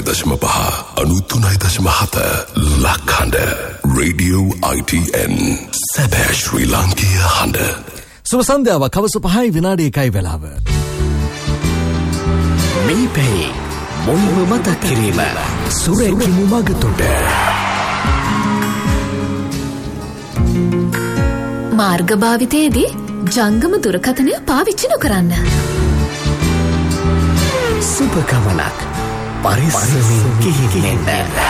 93.5 93.7 ලක්හඬ Radio ITN සැබෑ ශ්‍රී ලාංකීය හඬ. සුබ සන්ධ්‍යාවක් හවස 5:01 වෙලාව. මේ පැයි මොනම මතක් කිරීම සුරැකිමු මගතොට. මාර්ග භාවිතයේදී ජංගම දුරකථනය පාවිච්චි නොකරන්න. සුබ ගමනක් පරිස්සමින් ගිහින් එන්න.